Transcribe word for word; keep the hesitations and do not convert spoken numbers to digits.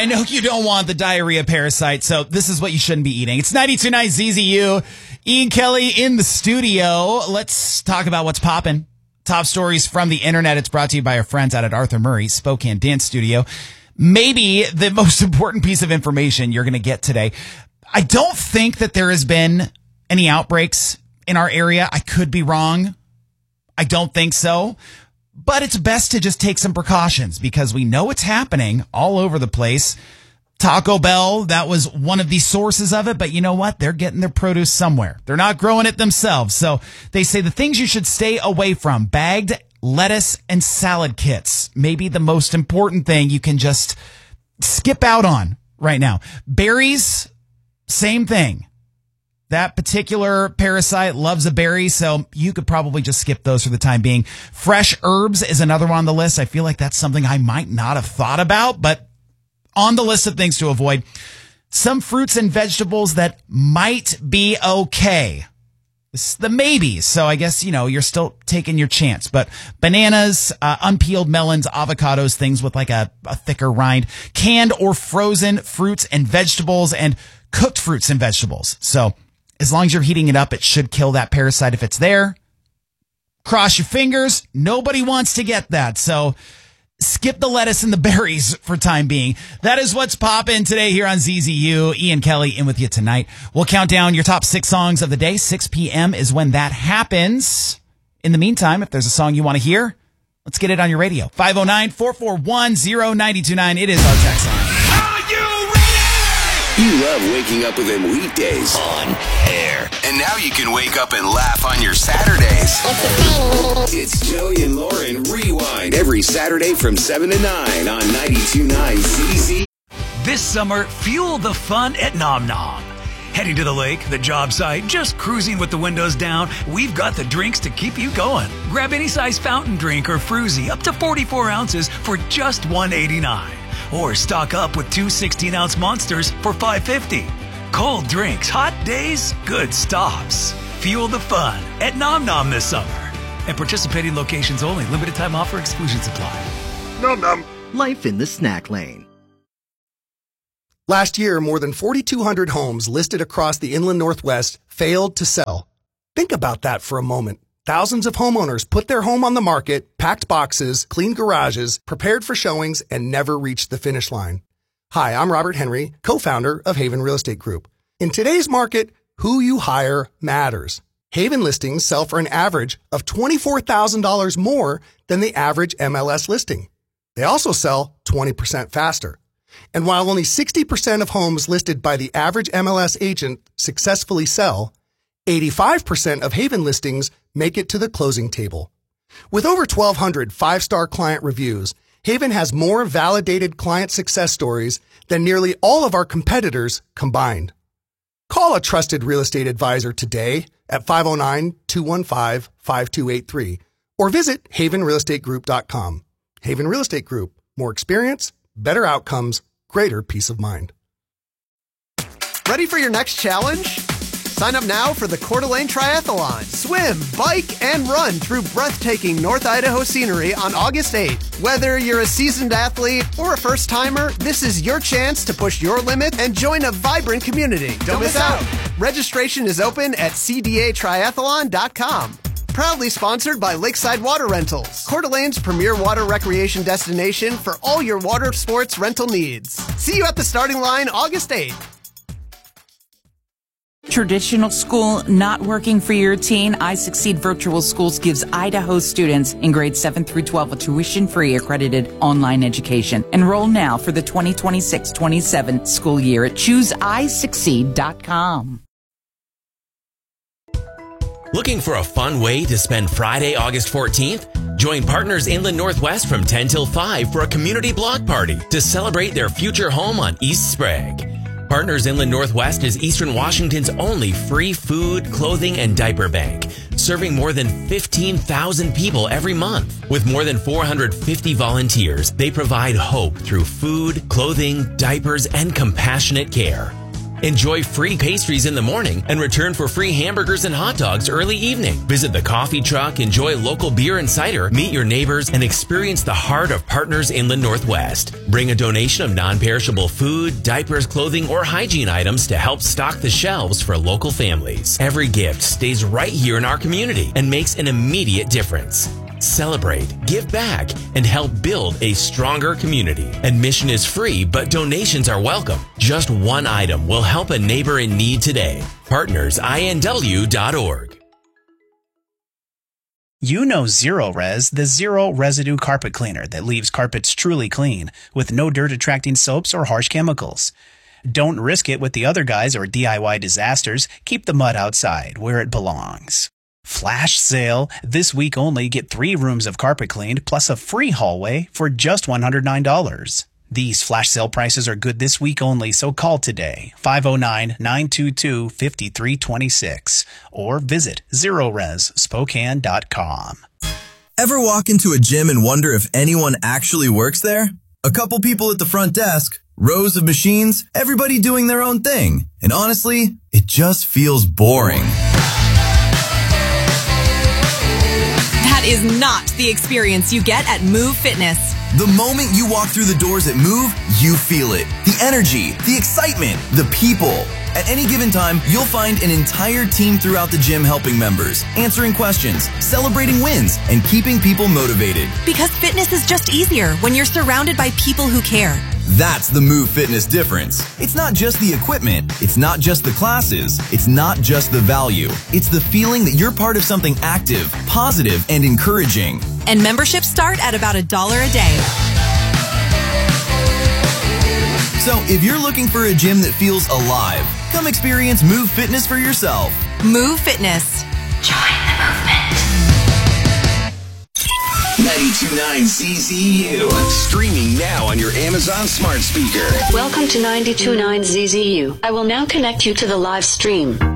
I know you don't want the diarrhea parasite, so this is what you shouldn't be eating. It's ninety-two point nine Z Z U. Ian Kelly in the studio. Let's talk about what's popping. Top stories from the internet. It's brought to you by our friends out at Arthur Murray Spokane Dance Studio. Maybe the most important piece of information you're going to get today. I don't think that there has been any outbreaks in our area. I could be wrong. I don't think so. But it's best to just take some precautions because we know it's happening all over the place. Taco Bell, that was one of the sources of it, but you know what? They're getting their produce somewhere. They're not growing it themselves. So they say the things you should stay away from: bagged lettuce and salad kits. Maybe the most important thing you can just skip out on right now. Berries, same thing. That particular parasite loves a berry, so you could probably just skip those for the time being. Fresh herbs is another one on the list. I feel like that's something I might not have thought about, but on the list of things to avoid. Some fruits and vegetables that might be okay. This is the maybes, so I guess, you know, you're still taking your chance. But bananas, uh, unpeeled melons, avocados, things with like a, a thicker rind, canned or frozen fruits and vegetables, and cooked fruits and vegetables. So as long as you're heating it up, it should kill that parasite if it's there. Cross your fingers. Nobody wants to get that. So skip the lettuce and the berries for time being. That is what's popping today here on Z Z U. Ian Kelly in with you tonight. We'll count down your top six songs of the day. six p.m. is when that happens. In the meantime, if there's a song you want to hear, let's get it on your radio. five oh nine, four four one, oh nine two nine. It is our text line. Are you ready? You love waking up with them weekdays On air. and now you can wake up and laugh on your Saturdays. It's Joey and Lauren Rewind every Saturday from seven to nine on ninety-two point nine Z Z. This summer, fuel the fun at Nom Nom. Heading to the lake, the job site, just cruising with the windows down, we've got the drinks to keep you going. Grab any size fountain drink or fruzy up to forty-four ounces for just one eighty-nine. Or stock up with two sixteen-ounce monsters for five fifty. Cold drinks, hot days, good stops. Fuel the fun at Nom Nom this summer. And participating locations only. Limited time offer. Exclusions apply. Nom nom. Life in the snack lane. Last year, more than forty-two hundred homes listed across the inland Northwest failed to sell. Think about that for a moment. Thousands of homeowners put their home on the market, packed boxes, cleaned garages, prepared for showings, and never reached the finish line. Hi, I'm Robert Henry, co-founder of Haven Real Estate Group. In today's market, who you hire matters. Haven listings sell for an average of twenty-four thousand dollars more than the average M L S listing. They also sell twenty percent faster. And while only sixty percent of homes listed by the average M L S agent successfully sell, eighty-five percent of Haven listings make it to the closing table. With over twelve hundred five-star client reviews, Haven has more validated client success stories than nearly all of our competitors combined. Call a trusted real estate advisor today at five oh nine, two one five, five two eight three or visit haven real estate group dot com. Haven Real Estate Group. More experience, better outcomes, greater peace of mind. Ready for your next challenge? Sign up now for the Coeur d'Alene Triathlon. Swim, bike, and run through breathtaking North Idaho scenery on August eighth. Whether you're a seasoned athlete or a first-timer, this is your chance to push your limit and join a vibrant community. Don't, Don't miss out. out. Registration is open at c d a triathlon dot com. Proudly sponsored by Lakeside Water Rentals, Coeur d'Alene's premier water recreation destination for all your water sports rental needs. See you at the starting line August eighth. Traditional school not working for your teen? I Succeed Virtual Schools gives Idaho students in grades seven through twelve a tuition-free accredited online education. Enroll now for the twenty twenty-six twenty-seven school year at choose i succeed dot com. Looking for a fun way to spend Friday, August fourteenth? Join Partners Inland Northwest from ten till five for a community block party to celebrate their future home on East Sprague. Partners Inland Northwest is Eastern Washington's only free food, clothing, and diaper bank, serving more than fifteen thousand people every month. With more than four hundred fifty volunteers, they provide hope through food, clothing, diapers, and compassionate care. Enjoy free pastries in the morning and return for free hamburgers and hot dogs early evening. Visit the coffee truck, enjoy local beer and cider, meet your neighbors, and experience the heart of Partners Inland Northwest. Bring a donation of non-perishable food, diapers, clothing, or hygiene items to help stock the shelves for local families. Every gift stays right here in our community and makes an immediate difference. Celebrate, give back, and help build a stronger community. Admission is free, but donations are welcome. Just one item will help a neighbor in need today. partners I N W dot org. You know Zero-Res, the zero residue carpet cleaner that leaves carpets truly clean with no dirt-attracting soaps or harsh chemicals. Don't risk it with the other guys or D I Y disasters. Keep the mud outside where it belongs. Flash sale. This week only, get three rooms of carpet cleaned plus a free hallway for just one hundred nine dollars. These flash sale prices are good this week only, so call today, five oh nine, nine two two, five three two six, or visit zero res spokane dot com. Ever walk into a gym and wonder if anyone actually works there? A couple people at the front desk, rows of machines, everybody doing their own thing. And honestly, it just feels boring. That is not the experience you get at Move Fitness. The moment you walk through the doors at Move, you feel it. The energy, the excitement, the people. At any given time, you'll find an entire team throughout the gym helping members, answering questions, celebrating wins, and keeping people motivated. Because fitness is just easier when you're surrounded by people who care. That's the Move Fitness difference. It's not just the equipment. It's not just the classes. It's not just the value. It's the feeling that you're part of something active, positive, and encouraging. And memberships start at about a dollar a day. So if you're looking for a gym that feels alive, come experience Move Fitness for yourself. Move Fitness. Join the movement. ninety-two point nine C Z U. Streaming now on your Amazon smart speaker. Welcome to ninety-two point nine Z Z U. I will now connect you to the live stream.